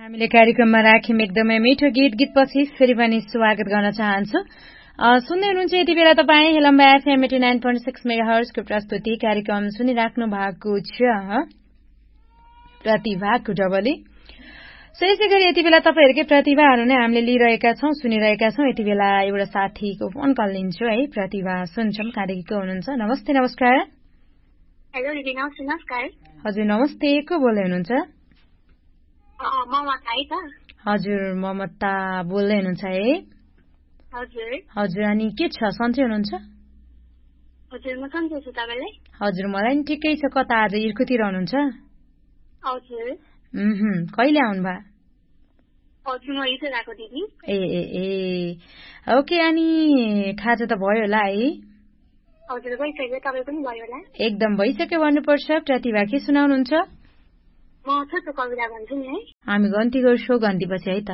हामीले कार्यक्रममा राख्यौं एकदमै मिठो गीतपछि फेरि पनि स्वागत गर्न चाहन्छु। सुन्दै हुनुहुन्छ यति बेला तपाईँ हेलम्बा एफएम 89.6 मेगाहर्जको प्रस्तुति कार्यक्रम सुनिराख्नु भएको छ प्रतिभाको डबली। सो यसै गरी यति बेला तपाईँहरूकै प्रतिभाहरू नै हामीले लिइरहेका छौं, सुनिरहेका छौं। यति बेला एउटा साथीको फोन कल लिन्छु है। प्रतिभा सुन्छौं, कहाँदेखि को हुनुहुन्छ? नमस्ते, नमस्कार। हेलो दिदी, नमस्कार। हजुर नमस्ते, को बोल्दै हुनुहुन्छ? हजुर ममता बोल्दै हुनुहुन्छ है? हजुर अनि के छ, सन्चै हुनुहुन्छ? हजुर मलाई नि ठिकै छ। कता आज इर्खुतिर हुनुहुन्छ? कहिले आउनु भयो? ए ए ए ओके। अनि खाजा त भयो होला है? एकदम भइसक्यो भन्नुपर्छ। प्रतिभा के सुनाउनुहुन्छ? हामी गन्ती गर्छौँ, गन्ती पछि है त।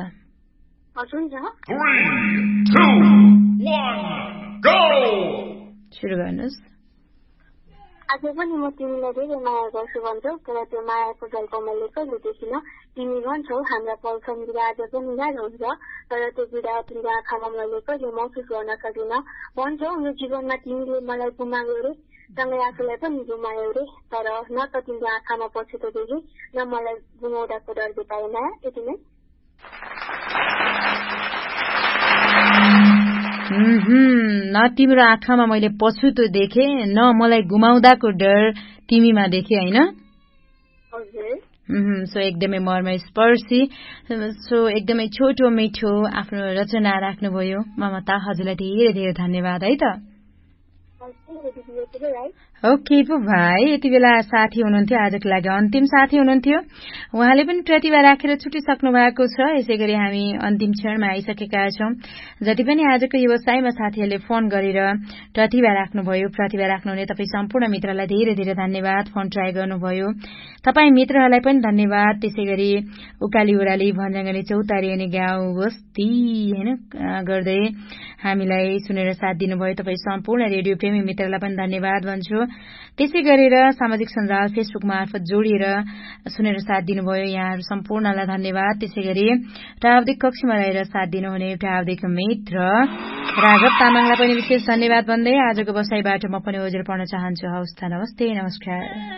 सुरु गर्नुहोस्। आज पनि म तिमीलाई धेरै माया गर्छु भन्छौ, तर त्यो मायाको गल्प मैले कहिले देखिन। तिमी भन्छौ हाम्रा पौषण बिदा आज पनि याद हुन्छ, तर त्यो बिदा तिम्रो आँखामा मैले कहिले महसुस गर्न सकिन। भन्छौ यो जीवनमा तिमीले मलाई गुमायो रे, सँगै आफूलाई पनि गुमायो रे, तर न त तिम्रो आँखामा पछुतो देखे, न मलाई गुमाउँदाको डर देखाए माया। यति नै। न तिम्रो आँखामा मैले पछुतो देखे, न मलाई गुमाउँदाको डर तिमीमा देखे, होइन? सो एकदमै मर्मस्पर्शी, सो एकदमै छोटो मिठो आफ्नो रचना राख्नुभयो ममता। हजुरलाई धेरै धेरै धन्यवाद है त। ओके पो भाइ, यति बेला साथी हुनुहुन्थ्यो, आजको लागि अन्तिम साथी हुनुहुन्थ्यो। उहाँले पनि प्रतिभा राखेर छुटिसक्नु भएको छ। यसै गरी हामी अन्तिम क्षणमा आइसकेका छौं। जति पनि आजको व्यवसायमा साथीहरूले फोन गरेर प्रतिभा राख्नुभयो, प्रतिभा राख्नुहुने तपाईँ सम्पूर्ण मित्रलाई धेरै धेरै धन्यवाद। फोन ट्राई गर्नुभयो तपाईँ मित्रहरूलाई पनि धन्यवाद। त्यसै गरी उकाली ओराली भन्जाङ्गनी चौतारी अनि गाउँ बस्ती होइन गर्दै हामीलाई सुनेर साथ दिनुभयो तपाईँ सम्पूर्ण रेडियो प्रेमी मित्रलाई पनि धन्यवाद भन्छु। त्यसै गरेर सामाजिक सञ्जाल फेसबुक मार्फत जोडिएर सुनेर साथ दिनुभयो यहाँहरू सम्पूर्णलाई धन्यवाद। त्यसै गरी प्राविधिक कक्षमा रहेर साथ दिनुहुने प्राविधिक मित्र राघव तामाङलाई पनि विशेष धन्यवाद भन्दै आजको बसाईबाट म पनि ओजेर पर्न चाहन्छु। हवस् त, नमस्ते, नमस्कार।